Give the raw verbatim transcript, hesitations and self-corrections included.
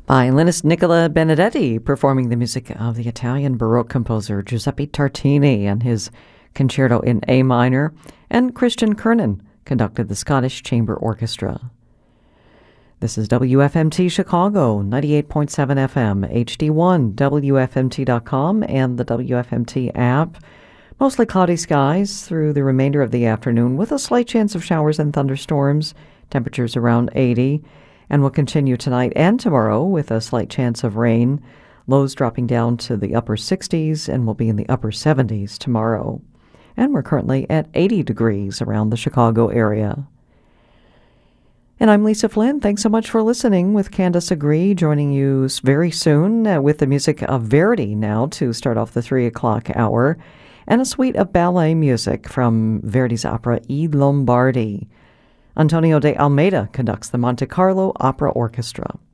Violinist Nicola Benedetti performing the music of the Italian Baroque composer Giuseppe Tartini and his concerto in A minor, and Christian Kernan conducted the Scottish Chamber Orchestra. This is W F M T Chicago, ninety-eight point seven F M, H D one, W F M T dot com, and the W F M T app. Mostly cloudy skies through the remainder of the afternoon with a slight chance of showers and thunderstorms, temperatures around eighty, and will continue tonight and tomorrow with a slight chance of rain, lows dropping down to the upper sixties and will be in the upper seventies tomorrow. And we're currently at eighty degrees around the Chicago area. And I'm Lisa Flynn. Thanks so much for listening with Candace Agree, joining you very soon uh, with the music of Verdi now to start off the three o'clock hour, and a suite of ballet music from Verdi's opera I Lombardi. Antonio de Almeida conducts the Monte Carlo Opera Orchestra.